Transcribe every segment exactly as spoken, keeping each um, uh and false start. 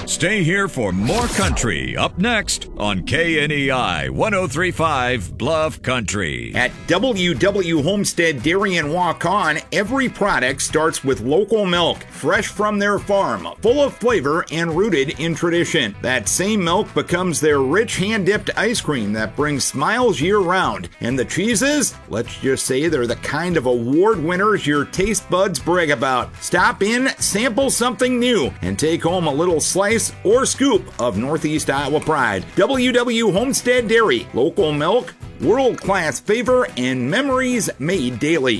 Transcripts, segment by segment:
Stay here for more country up next on K N E I one oh three point five Bluff Country. At W W Homestead Dairy and Walk-On, every product starts with local milk, fresh from their farm, full of flavor and rooted in tradition. That same milk becomes their rich hand-dipped ice cream that brings smiles year-round. And the cheeses? Let's just say they're the kind of award winners your taste buds brag about. Stop in, sample something new, and take home a little slice or scoop of Northeast Iowa pride. W W Homestead Dairy, local milk, world-class flavor, and memories made daily.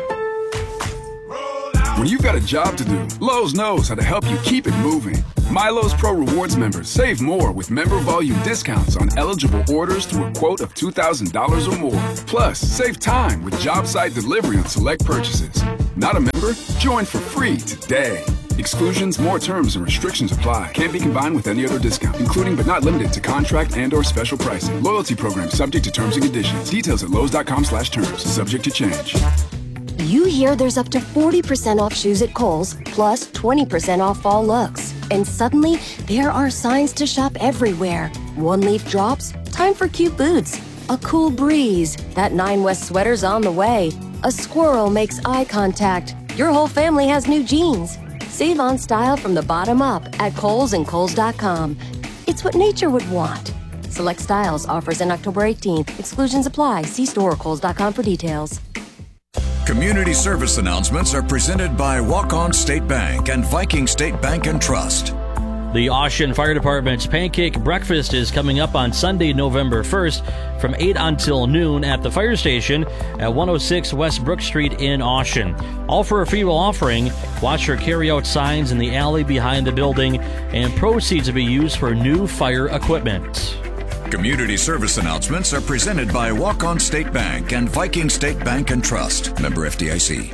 When you've got a job to do, Lowe's knows how to help you keep it moving. MyLowe's Pro Rewards members save more with member volume discounts on eligible orders through a quote of two thousand dollars or more. Plus, save time with job site delivery on select purchases. Not a member? Join for free today. Exclusions, more terms, and restrictions apply. Can't be combined with any other discount, including but not limited to contract and or special pricing. Loyalty program subject to terms and conditions. Details at lowes.com slash terms. Subject to change. You hear there's up to forty percent off shoes at Kohl's, plus twenty percent off fall looks. And suddenly, there are signs to shop everywhere. One leaf drops, time for cute boots. A cool breeze, that Nine West sweater's on the way. A squirrel makes eye contact. Your whole family has new jeans. Save on style from the bottom up at Kohl's and Kohl's dot com. It's what nature would want. Select styles, offers in October eighteenth. Exclusions apply. See store or Kohl's dot com for details. Community service announcements are presented by Walk-On State Bank and Viking State Bank and Trust. The Ocean Fire Department's Pancake Breakfast is coming up on Sunday, November first from eight until noon at the fire station at one oh six West Brook Street in Ocean. All for a free will offering. Watch for carry-out signs in the alley behind the building, and proceeds will be used for new fire equipment. Community service announcements are presented by Walk-On State Bank and Viking State Bank and Trust. Member F D I C.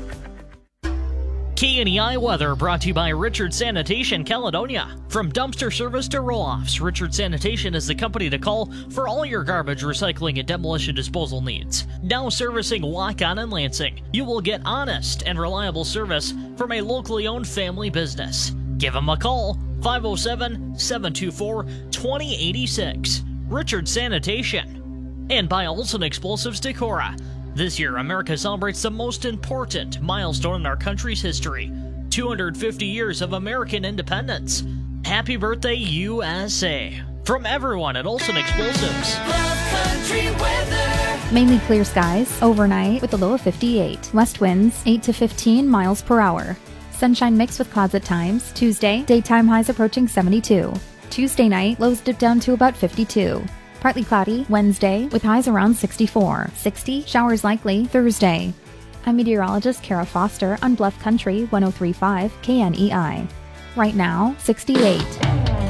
K N E I weather brought to you by Richard Sanitation Caledonia. From dumpster service to roll-offs, Richard Sanitation is the company to call for all your garbage recycling and demolition disposal needs. Now servicing Walk-On and Lansing, you will get honest and reliable service from a locally owned family business. Give them a call, five oh seven, seven two four, two oh eight six. Richard Sanitation. And by Olson Explosives Decorah. This year, America celebrates the most important milestone in our country's history, two hundred fifty years of American independence. Happy birthday, U S A. From everyone at Olson Explosives. Bluff Country weather. Mainly clear skies, overnight with a low of fifty-eight. West winds, eight to fifteen miles per hour. Sunshine mixed with clouds at times. Tuesday, daytime highs approaching seventy-two. Tuesday night, lows dip down to about fifty-two. Partly cloudy Wednesday with highs around sixty-four. sixty, showers likely Thursday. I'm meteorologist Kara Foster on Bluff Country one oh three point five K N E I. Right now, sixty-eight.